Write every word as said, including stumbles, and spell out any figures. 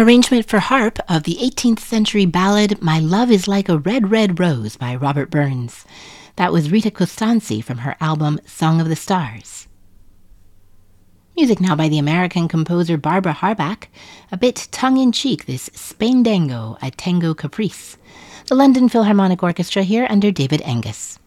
arrangement for harp of the eighteenth century ballad My Love is Like a Red, Red Rose by Robert Burns. That was Rita Costanzi from her album Song of the Stars. Music now by the American composer Barbara Harbach, a bit tongue-in-cheek, this Spaindango, a tango caprice. The London Philharmonic Orchestra here under David Angus.